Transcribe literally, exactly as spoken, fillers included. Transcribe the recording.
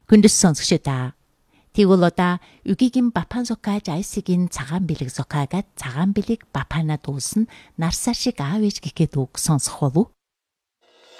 Хүндэс сонсогчдаа. Тэгвэл одоо үгигийн бапан зокааж айсигийн цагаан бэлэг зокаагаад цагаан бэлэг бапана дуусна нарсаар шиг аав ээж гэхэд үг сонсох болов.